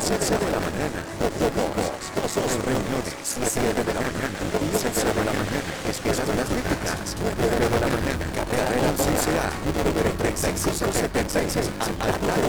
11 de la mañana. Dos reuniones, 7 de la mañana y 11 de la mañana. Escuchando las críticas, 9 de la mañana. Cadena 11A, número 3576, al lado